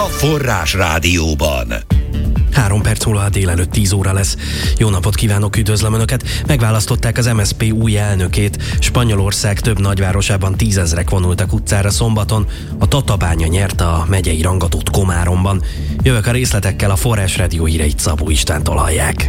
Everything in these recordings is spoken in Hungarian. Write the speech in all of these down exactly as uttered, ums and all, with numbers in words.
Forrás Rádióban. Három perc múlva a délelőtt tíz óra lesz. Jó napot kívánok, üdvözlöm Önöket! Megválasztották az em es zé pé új elnökét. Spanyolország több nagyvárosában tízezrek vonultak utcára szombaton. A Tatabánya nyerte a megyei rangadót Komáromban. Jövök a részletekkel, a Forrás Rádió híreit Szabó Istvántól hallják.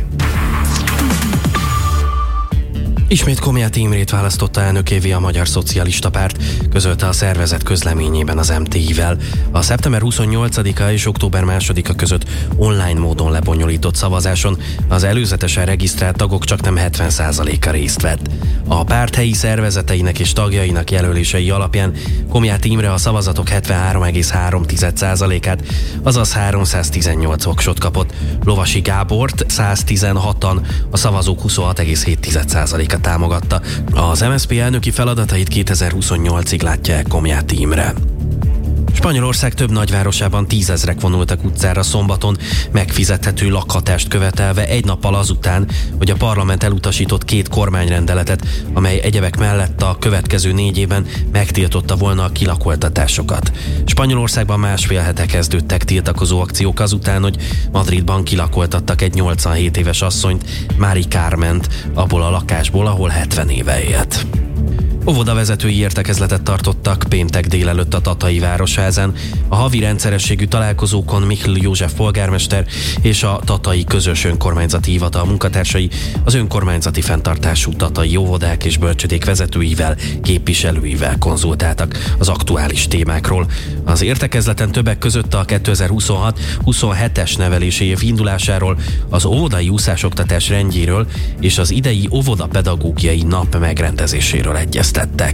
Ismét Komjáti Imrét választotta elnökévé a Magyar Szocialista Párt, közölte a szervezet közleményében az em té i-vel. A szeptember huszonnyolcadika és október másodika között online módon lebonyolított szavazáson az előzetesen regisztrált tagok csaknem hetven százaléka részt vett. A párt helyi szervezeteinek és tagjainak jelölései alapján Komjáti Imre a szavazatok hetvenhárom egész három százalékát, azaz háromszáztizennyolc voksot kapott. Lovasi Gábort száztizenhatan, a szavazók huszonhat egész hét százaléka támogatta. Az em es zé pé elnöki feladatait kétezer-huszonnyolcig látja el Komjáti Imre. Spanyolország több nagyvárosában tízezrek vonultak utcára szombaton, megfizethető lakhatást követelve egy nappal azután, hogy a parlament elutasított két kormányrendeletet, amely egyebek mellett a következő négy évben megtiltotta volna a kilakoltatásokat. Spanyolországban másfél hete kezdődtek tiltakozó akciók azután, hogy Madridban kilakoltattak egy nyolcvanhét éves asszonyt, Mari Carment, abból a lakásból, ahol hetven éve élt. Óvodavezetői értekezletet tartottak péntek délelőtt a Tatai Városházán. A havi rendszerességű találkozókon Mihl József polgármester és a Tatai Közös Önkormányzati Hivatal munkatársai az önkormányzati fenntartású tatai óvodák és bölcsödék vezetőivel, képviselőivel konzultáltak az aktuális témákról. Az értekezleten többek között a kétezer-huszonhat-huszonhetes nevelési év indulásáról, az óvodai úszásoktatás rendjéről és az idei óvodapedagógiai nap megrendezéséről egyeztettek.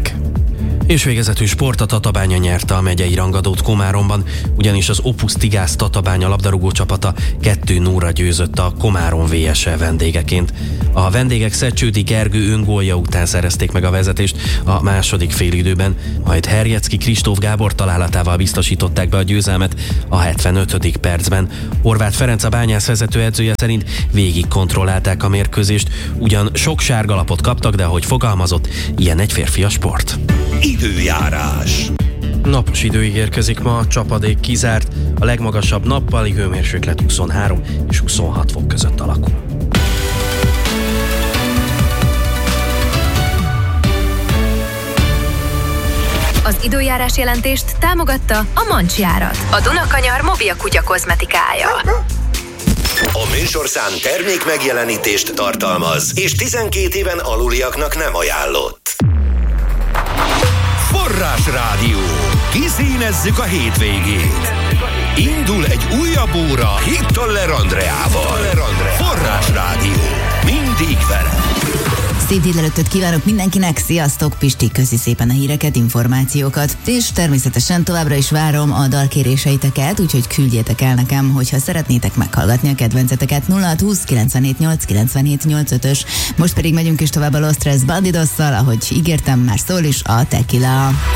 És végezetül sport, a Tatabánya nyerte a megyei rangadót Komáromban, ugyanis az Opus Tigász Tatabánya labdarúgó csapata kettő nullra győzött a Komárom vé es e vendégeként. A vendégek Szecsődi Gergő öngólja után szerezték meg a vezetést a második félidőben, majd Herjecki Kristóf Gábor találatával biztosították be a győzelmet a hetvenötödik percben. Horváth Ferenc, a Bányász vezetőedzője szerint végig kontrollálták a mérkőzést, ugyan sok sárgalapot kaptak, de ahogy fogalmazott, ilyen egy férfi a sport. Időjárás. Napos idő ígérkezik ma, a csapadék kizárt, a legmagasabb nappali hőmérséklet huszonhárom és huszonhat fok között alakul. Az időjárás jelentést támogatta a Mancsjárat, a Dunakanyar mobil kutya kozmetikája. A műsorszám termék megjelenítést tartalmaz, és tizenkét éven aluliaknak nem ajánlott. Forrás Rádió. Kiszínezzük a hétvégét. Indul egy újabb óra Hittoller Andreával. Forrás Rádió. Mindig vele. Szép délelőttöt kívánok mindenkinek, sziasztok! Pisti, köszi szépen a híreket, információkat, és természetesen továbbra is várom a dalkéréseiteket, úgyhogy küldjétek el nekem, hogyha szeretnétek meghallgatni a kedvenceteket. Nulla hat húsz kilencvenhét nyolc kilencvenhét nyolcvanötös. Most pedig megyünk is tovább a Los Tres Bandidosszal, ahogy ígértem, már szól is a Tequila.